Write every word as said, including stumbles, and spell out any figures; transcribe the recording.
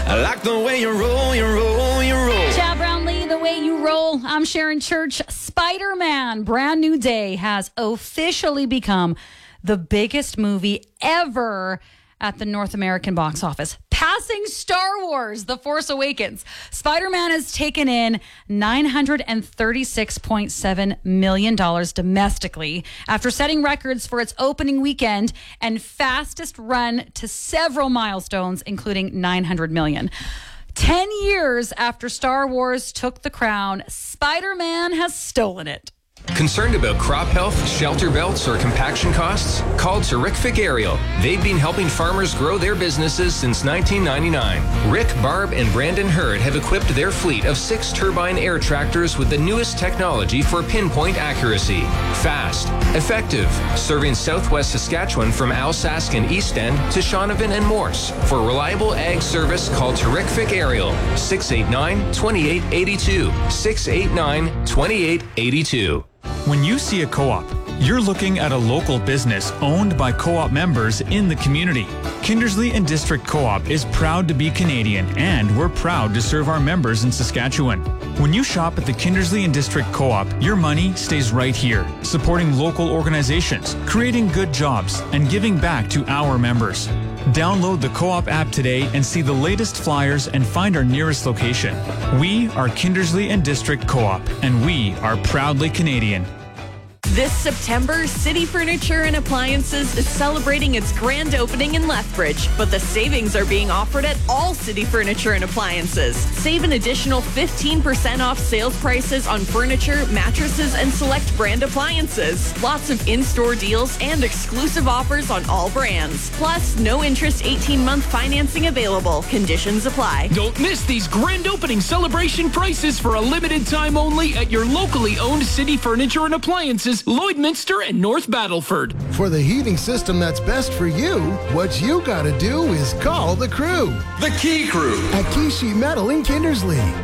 I like the way you roll, you roll, you roll. Chad Brownlee, the way you roll. I'm Sharon Church. Spider-Man, Brand New Day has officially become the biggest movie ever at the North American box office, passing Star Wars, The Force Awakens. Spider-Man has taken in nine hundred thirty-six point seven million dollars domestically after setting records for its opening weekend and fastest run to several milestones, including nine hundred million dollars. Ten years after Star Wars took the crown, Spider-Man has stolen it. Concerned about crop health, shelter belts, or compaction costs? Call Terrific Aerial. They've been helping farmers grow their businesses since nineteen ninety-nine. Rick, Barb, and Brandon Hurd have equipped their fleet of six turbine air tractors with the newest technology for pinpoint accuracy. Fast, effective, serving southwest Saskatchewan from Alsask and East End to Shaunavon and Morse. For reliable ag service, call Terrific Aerial, six eight nine, two eight eight two, six eight nine, two eight eight two. When you see a co-op, you're looking at a local business owned by co-op members in the community. Kindersley and District Co-op is proud to be Canadian, and we're proud to serve our members in Saskatchewan. When you shop at the Kindersley and District Co-op, your money stays right here, supporting local organizations, creating good jobs, and giving back to our members. Download the Co-op app today and see the latest flyers and find our nearest location. We are Kindersley and District Co-op, and we are proudly Canadian. This September, City Furniture and Appliances is celebrating its grand opening in Lethbridge, but the savings are being offered at all City Furniture and Appliances. Save an additional fifteen percent off sales prices on furniture, mattresses, and select brand appliances. Lots of in-store deals and exclusive offers on all brands. Plus, no interest eighteen-month financing available. Conditions apply. Don't miss these grand opening celebration prices for a limited time only at your locally owned City Furniture and Appliances, Lloydminster and North Battleford. For the heating system that's best for you, what you gotta do is call the crew. The Key Crew. At Key Sheet Metal in Kindersley.